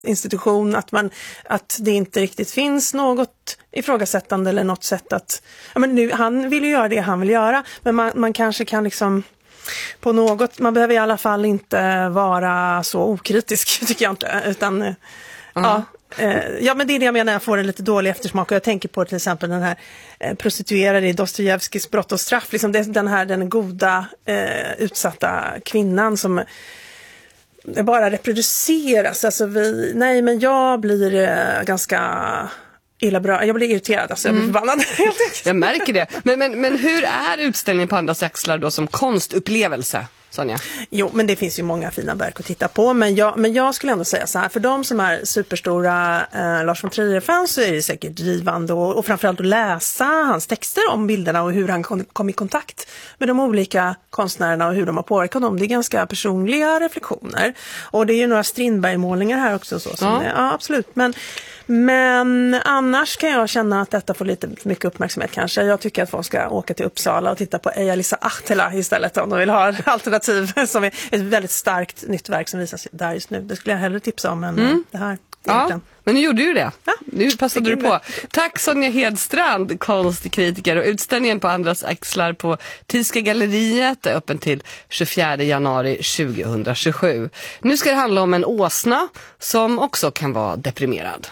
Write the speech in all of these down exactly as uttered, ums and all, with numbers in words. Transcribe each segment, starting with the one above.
institution, att, man, att det inte riktigt finns något ifrågasättande eller något sätt att... Ja, men nu, han vill ju göra det han vill göra, men man, man kanske kan liksom på något... Man behöver i alla fall inte vara så okritisk, tycker jag inte, utan... Mm. Ja, eh, ja, men det är det jag menar, jag får en lite dålig eftersmak, och jag tänker på till exempel den här eh, prostituerade i Dostojevskijs Brott och straff, liksom det, den här den goda eh, utsatta kvinnan som det bara reproduceras, alltså vi, nej men jag blir eh, ganska illa bra, jag blir irriterad, alltså jag blir mm. förbannad. Jag märker det, men, men, men hur är utställningen på andras axlar då som konstupplevelse? Sonja? Jo, men det finns ju många fina verk att titta på, men jag, men jag skulle ändå säga så här, för de som är superstora eh, Lars von Trier-fans så är det säkert drivande och, och framförallt att läsa hans texter om bilderna och hur han kom, kom i kontakt med de olika konstnärerna och hur de har påverkat dem. Det är ganska personliga reflektioner, och det är ju några Strindberg-målningar här också så, som ja. Är, ja, absolut, men Men annars kan jag känna att detta får lite mycket uppmärksamhet kanske. Jag tycker att folk ska åka till Uppsala och titta på Eija-Liisa Ahtela istället om de vill ha alternativ, som är ett väldigt starkt nytt verk som visas där just nu. Det skulle jag hellre tipsa om än mm. det här. Ja, men nu gjorde du det. Ja. Nu passade du på. Tack Sonja Hedstrand, konstkritiker, och utställningen på andras axlar på Tyska galleriet är öppen till tjugofjärde januari tjugohundratjugosju. Nu ska det handla om en åsna som också kan vara deprimerad.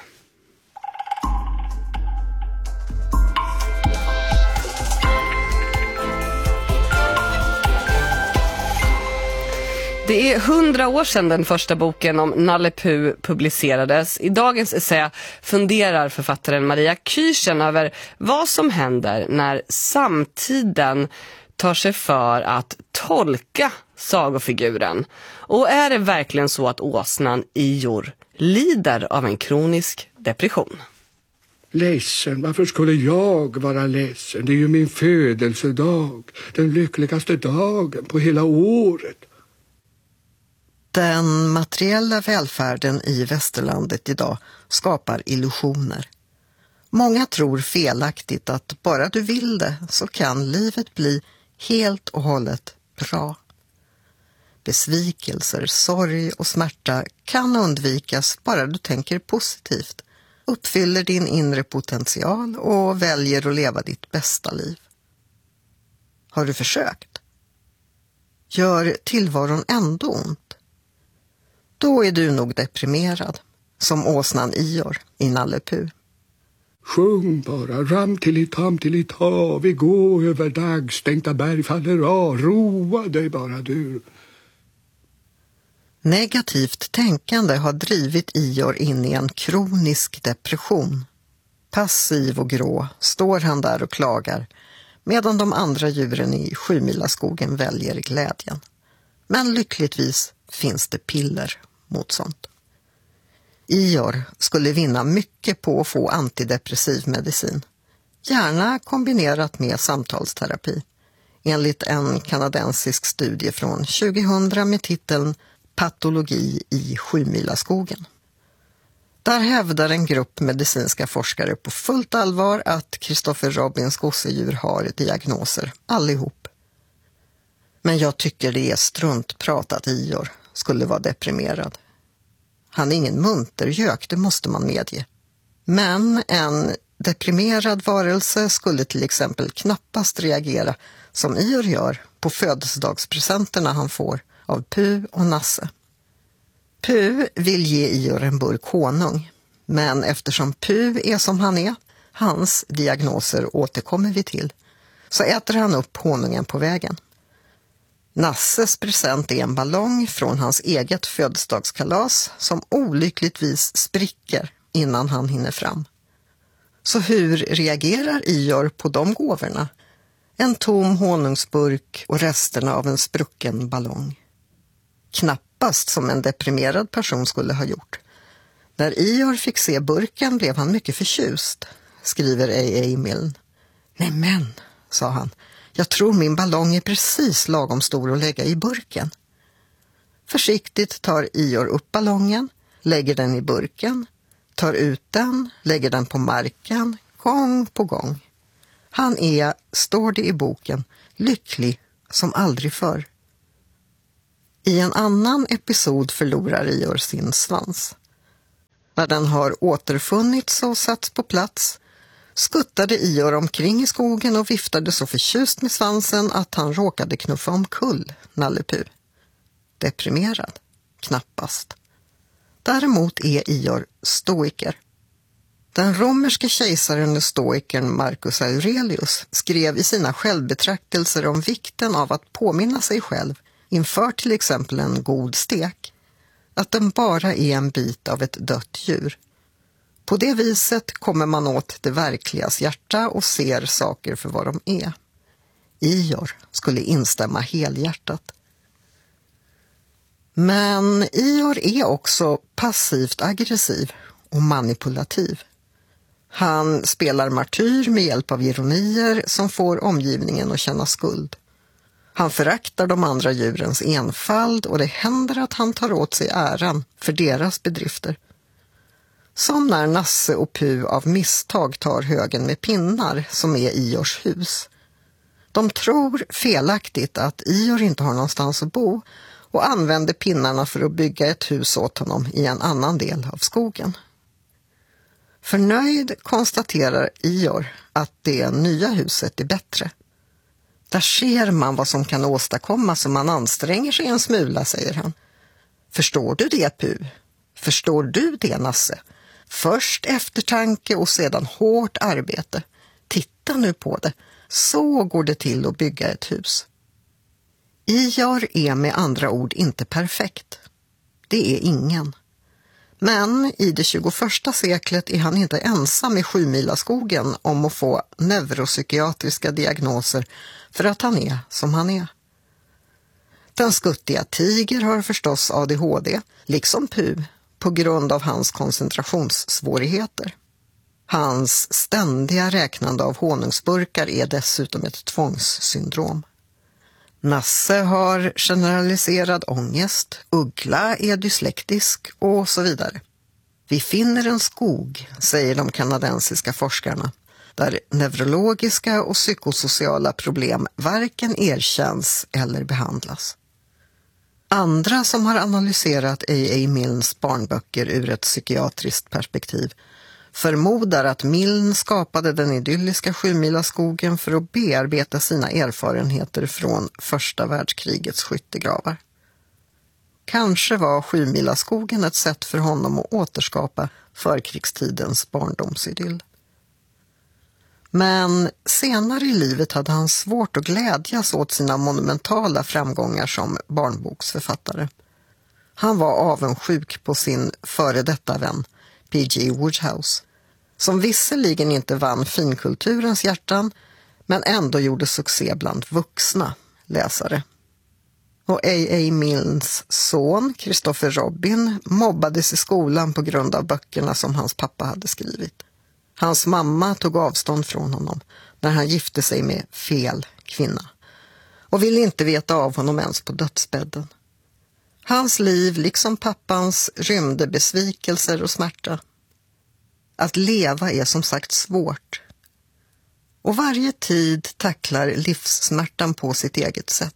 Det är hundra år sedan den första boken om Nalle Puh publicerades. I dagens essä funderar författaren Maria Kyrchen över vad som händer när samtiden tar sig för att tolka sagofiguren. Och är det verkligen så att åsnan Ior lider av en kronisk depression? Ledsen, varför skulle jag vara ledsen? Det är ju min födelsedag, den lyckligaste dagen på hela året. Den materiella välfärden i västerlandet idag skapar illusioner. Många tror felaktigt att bara du vill det så kan livet bli helt och hållet bra. Besvikelser, sorg och smärta kan undvikas bara du tänker positivt, uppfyller din inre potential och väljer att leva ditt bästa liv. Har du försökt? Gör tillvaron ändå ont? Då är du nog deprimerad, som åsnan Ior i Nalle Puh. Sjung bara, ram till ett ham till ett hav, vi går över dagstänkta berg faller av, roa dig bara du. Negativt tänkande har drivit Ior in i en kronisk depression. Passiv och grå står han där och klagar, medan de andra djuren i Sjumilaskogen väljer glädjen. Men lyckligtvis finns det piller mot sånt. Ior skulle vinna mycket på att få antidepressiv medicin, gärna kombinerat med samtalsterapi, enligt en kanadensisk studie från tjugohundra med titeln Patologi i Sjumilaskogen. Där hävdar en grupp medicinska forskare på fullt allvar att Christopher Robins gosedjur har diagnoser, allihop. Men jag tycker det är struntprat att Ior skulle vara deprimerad. Han är ingen muntergök, det måste man medge. Men en deprimerad varelse skulle till exempel knappast reagera som Ior gör på födelsedagspresenterna han får av Puh och Nasse. Puh vill ge Ior en burk honung, men eftersom Puh är som han är, hans diagnoser återkommer vi till, så äter han upp honungen på vägen. Nasses present är en ballong från hans eget födelsedagskalas som olyckligtvis spricker innan han hinner fram. Så hur reagerar Ior på de gåvorna? En tom honungsburk och resterna av en sprucken ballong. Knappast som en deprimerad person skulle ha gjort. När Ior fick se burken blev han mycket förtjust, skriver A A Milne. Nej men, sa han, jag tror min ballong är precis lagom stor att lägga i burken. Försiktigt tar Ior upp ballongen, lägger den i burken, tar ut den, lägger den på marken, gång på gång. Han är, står det i boken, lycklig som aldrig förr. I en annan episod förlorar Ior sin svans. När den har återfunnits och satts på plats skuttade Ior omkring i skogen och viftade så förtjust med svansen att han råkade knuffa omkull Nalle Puh. Deprimerad? Knappast. Däremot är Ior stoiker. Den romerske kejsaren och stoikern Marcus Aurelius skrev i sina självbetraktelser om vikten av att påminna sig själv inför till exempel en god stek att den bara är en bit av ett dött djur. På det viset kommer man åt det verkligas hjärta och ser saker för vad de är. Ior skulle instämma helhjärtat. Men Ior är också passivt aggressiv och manipulativ. Han spelar martyr med hjälp av ironier som får omgivningen att känna skuld. Han föraktar de andra djurens enfald och det händer att han tar åt sig äran för deras bedrifter. Som när Nasse och Puh av misstag tar högen med pinnar som är Iors hus. De tror felaktigt att Ior inte har någonstans att bo och använder pinnarna för att bygga ett hus åt honom i en annan del av skogen. Förnöjd konstaterar Ior att det nya huset är bättre. Där ser man vad som kan åstadkommas om man anstränger sig en smula, säger han. Förstår du det, Puh? Förstår du det, Nasse? Först eftertanke och sedan hårt arbete. Titta nu på det. Så går det till att bygga ett hus. Ior är med andra ord inte perfekt. Det är ingen. Men i det tjugoförsta seklet är han inte ensam i Sjumilaskogen om att få neuropsykiatriska diagnoser för att han är som han är. Den skuttiga tiger har förstås A D H D, liksom Puh, på grund av hans koncentrationssvårigheter. Hans ständiga räknande av honungsburkar är dessutom ett tvångssyndrom. Nasse har generaliserad ångest, Uggla är dyslektisk och så vidare. Vi finner en skog, säger de kanadensiska forskarna, där neurologiska och psykosociala problem varken erkänns eller behandlas. Andra som har analyserat A A Milnes barnböcker ur ett psykiatriskt perspektiv förmodar att Milne skapade den idylliska Sjumilaskogen för att bearbeta sina erfarenheter från första världskrigets skyttegravar. Kanske var Sjumilaskogen ett sätt för honom att återskapa förkrigstidens barndomsidyll. Men senare i livet hade han svårt att glädjas åt sina monumentala framgångar som barnboksförfattare. Han var avundsjuk på sin före detta vän P G Wodehouse, som visserligen inte vann finkulturens hjärtan men ändå gjorde succé bland vuxna läsare. Och A A Milnes son, Christopher Robin, mobbades i skolan på grund av böckerna som hans pappa hade skrivit. Hans mamma tog avstånd från honom när han gifte sig med fel kvinna och ville inte veta av honom ens på dödsbädden. Hans liv, liksom pappans, rymde besvikelser och smärta. Att leva är som sagt svårt. Och varje tid tacklar livssmärtan på sitt eget sätt.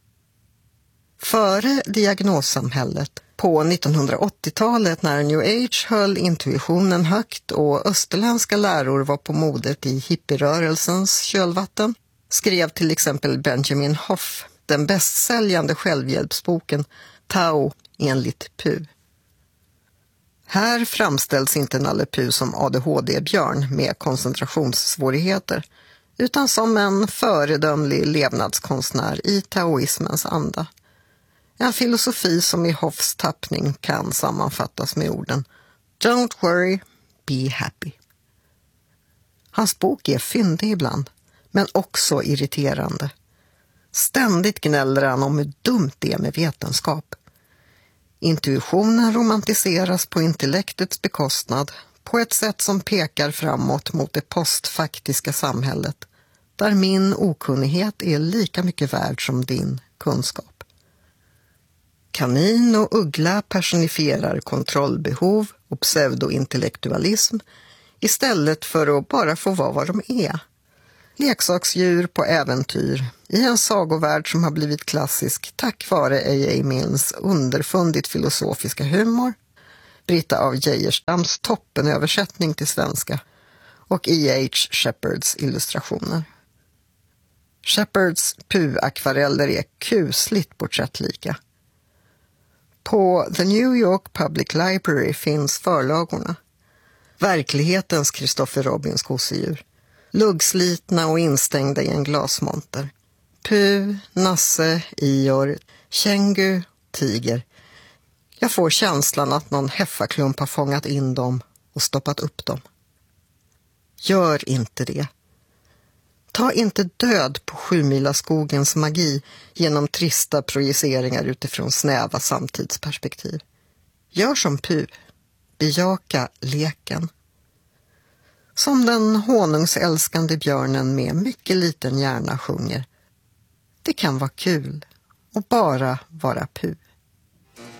Före diagnossamhället, på nittonhundraåttiotalet när New Age höll intuitionen högt och österländska läror var på modet i hippierörelsens kölvatten, skrev till exempel Benjamin Hoff den bästsäljande självhjälpsboken Tao enligt Puh. Här framställs inte Nalle Puh som A D H D-björn med koncentrationssvårigheter utan som en föredömlig levnadskonstnär i taoismens anda. En filosofi som i Hoffs tappning kan sammanfattas med orden Don't worry, be happy. Hans bok är fyndig ibland, men också irriterande. Ständigt gnäller han om hur dumt det är med vetenskap. Intuitionen romantiseras på intellektets bekostnad på ett sätt som pekar framåt mot det postfaktiska samhället, där min okunnighet är lika mycket värd som din kunskap. Kanin och uggla personifierar kontrollbehov och pseudointellektualism istället för att bara få vara vad de är. Leksaksdjur på äventyr i en sagovärld som har blivit klassisk tack vare A A Milnes underfundigt filosofiska humor, Britta av Geijerstams toppenöversättning till svenska och E H Shepherds illustrationer. Shepherds Pooh-akvareller är kusligt porträttlika. På The New York Public Library finns förlagorna. Verklighetens Christopher Robins gosedjur. Luggslitna och instängda i en glasmonter. Pooh, Nasse, Ior, Kängu, Tiger. Jag får känslan att någon heffaklump har fångat in dem och stoppat upp dem. Gör inte det. Ta inte död på Sjumilaskogens magi genom trista projiceringar utifrån snäva samtidsperspektiv. Gör som Pooh. Bejaka leken. Som den honungsälskande björnen med mycket liten hjärna sjunger. Det kan vara kul och bara vara Pooh.